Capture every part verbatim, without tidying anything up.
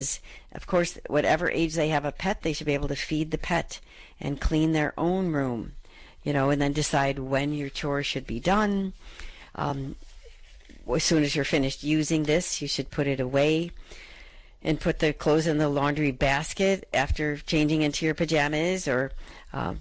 Of course, whatever age they have a pet, they should be able to feed the pet and clean their own room, you know, and then decide when your chores should be done. Um, as soon as you're finished using this, you should put it away and put the clothes in the laundry basket after changing into your pajamas, or um,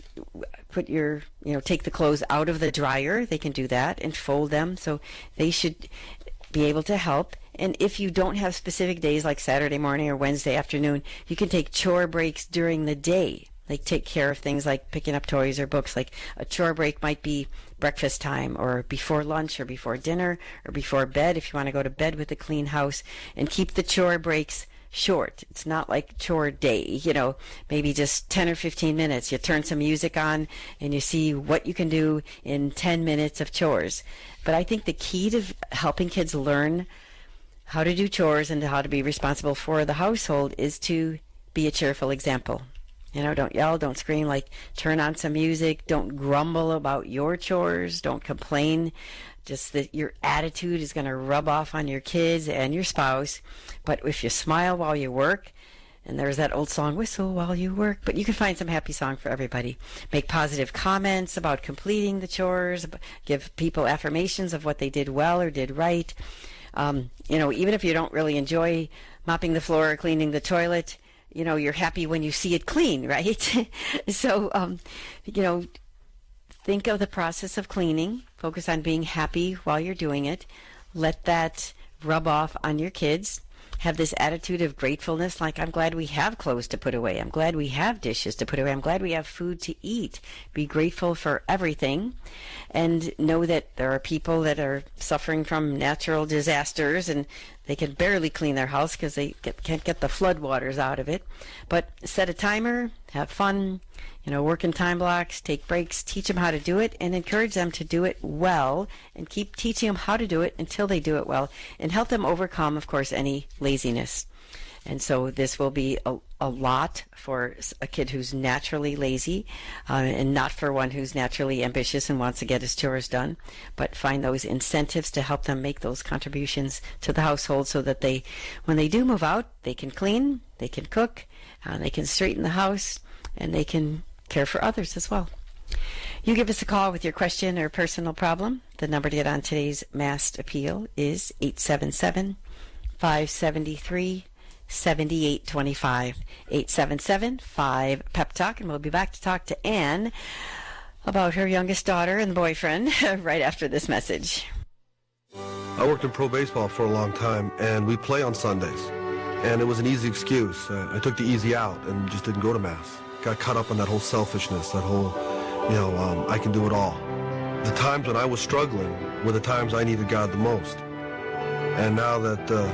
put your, you know, take the clothes out of the dryer. They can do that and fold them. So they should be able to help. And if you don't have specific days like Saturday morning or Wednesday afternoon, you can take chore breaks during the day. Like take care of things like picking up toys or books. Like a chore break might be breakfast time, or before lunch, or before dinner, or before bed if you want to go to bed with a clean house. And keep the chore breaks short. It's not like chore day, you know, maybe just ten or fifteen minutes. You turn some music on and you see what you can do in ten minutes of chores. But I think the key to helping kids learn how to do chores and how to be responsible for the household is to be a cheerful example. You know, don't yell, don't scream, like turn on some music, don't grumble about your chores, don't complain. Just that your attitude is going to rub off on your kids and your spouse. But if you smile while you work, and there's that old song, whistle while you work, but you can find some happy song for everybody. Make positive comments about completing the chores, give people affirmations of what they did well or did right. Um, you know, even if you don't really enjoy mopping the floor or cleaning the toilet, you know, you're happy when you see it clean, right? So, um, you know, think of the process of cleaning. Focus on being happy while you're doing it. Let that rub off on your kids. Have this attitude of gratefulness, like I'm glad we have clothes to put away. I'm glad we have dishes to put away. I'm glad we have food to eat. Be grateful for everything. And know that there are people that are suffering from natural disasters and they can barely clean their house because they get, can't get the flood waters out of it. But set a timer, have fun, you know, work in time blocks, take breaks, teach them how to do it, and encourage them to do it well, and keep teaching them how to do it until they do it well, and help them overcome, of course, any laziness. And so this will be a, a lot for a kid who's naturally lazy, uh, and not for one who's naturally ambitious and wants to get his chores done. But find those incentives to help them make those contributions to the household so that they, when they do move out, they can clean, they can cook, uh, they can straighten the house, and they can care for others as well. You give us a call with your question or personal problem. The number to get on today's Mass Appeal is eight seven seven, five seven three, seven eight two five, eight seven seven, five, P E P Talk, and we'll be back to talk to Anne about her youngest daughter and boyfriend right after this message. I worked in pro baseball for a long time, and we play on Sundays, and it was an easy excuse. Uh, I took the easy out and just didn't go to Mass. Got caught up in that whole selfishness, that whole, you know, um, I can do it all. The times when I was struggling were the times I needed God the most. And now that uh,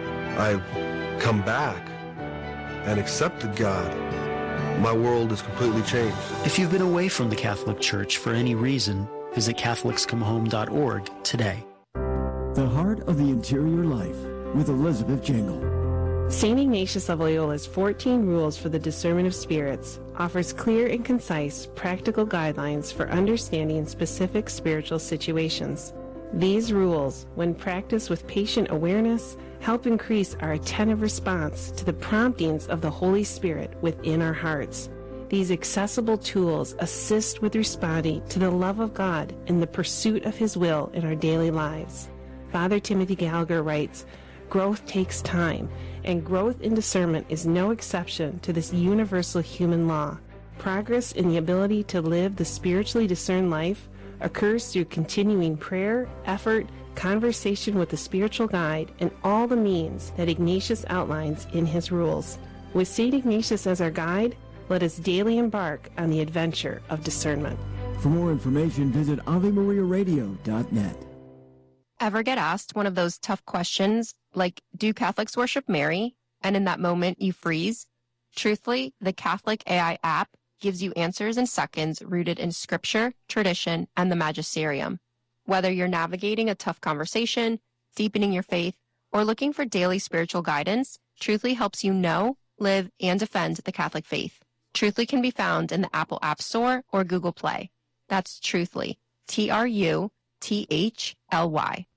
I've come back and accepted God, my world is completely changed. If you've been away from the Catholic Church for any reason, visit Catholics Come Home dot org today. The Heart of the Interior Life with Elizabeth Jingle. Saint Ignatius of Loyola's fourteen Rules for the Discernment of Spirits offers clear and concise practical guidelines for understanding specific spiritual situations. These rules, when practiced with patient awareness, help increase our attentive response to the promptings of the Holy Spirit within our hearts. These accessible tools assist with responding to the love of God and the pursuit of His will in our daily lives. Father Timothy Gallagher writes, "Growth takes time, and growth in discernment is no exception to this universal human law. Progress in the ability to live the spiritually discerned life occurs through continuing prayer, effort, conversation with the spiritual guide, and all the means that Ignatius outlines in his rules. With Saint Ignatius as our guide, let us daily embark on the adventure of discernment." For more information, visit Ave Maria Radio dot net. Ever get asked one of those tough questions like, do Catholics worship Mary? And in that moment you freeze? Truthfully, the Catholic A I app gives you answers in seconds rooted in scripture, tradition, and the magisterium. Whether you're navigating a tough conversation, deepening your faith, or looking for daily spiritual guidance, Truthfully helps you know, live, and defend the Catholic faith. Truthfully can be found in the Apple App Store or Google Play. That's Truthfully, T R U T H L Y.